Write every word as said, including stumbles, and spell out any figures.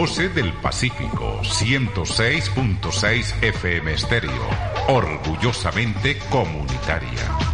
doce del Pacífico, ciento seis punto seis F M Estéreo. Orgullosamente comunitaria.